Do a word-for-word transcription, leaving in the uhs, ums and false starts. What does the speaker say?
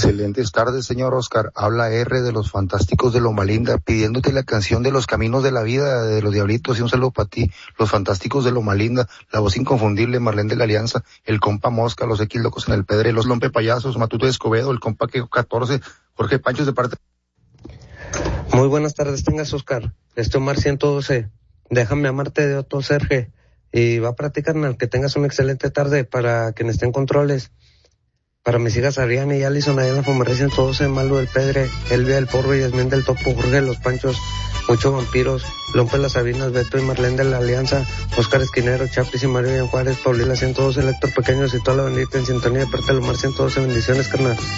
Excelentes tardes, señor Oscar. Habla R de los Fantásticos de Loma Linda, pidiéndote la canción de Los Caminos de la Vida, de los Diablitos, y un saludo para ti. Los Fantásticos de Loma Linda, la voz inconfundible, Marlene de la Alianza, el compa Mosca, los X Locos en el Pedre, los Lompe Payasos, Matute de Escobedo, el compa que catorce, Jorge Pancho de parte. Muy buenas tardes, tengas, Oscar. Este Omar ciento doce. Déjame amarte de Otto Serge. Y va a practicar, que tengas una excelente tarde. Para quienes estén controles, para mis hijas Ariana y Alison, allá en la Fomaré ciento doce, Malo del Pedre, Elvia del Porro y Yasmín del Topo, Jorge de los Panchos, Mucho Vampiros, Lompe las Sabinas, Beto y Marlene de la Alianza, Oscar Esquinero, Chapis y Mario Ian Juárez, Paulina ciento doce, Héctor Pequeños y toda la bandita en sintonía de parte del Omar ciento doce. Bendiciones, carnal.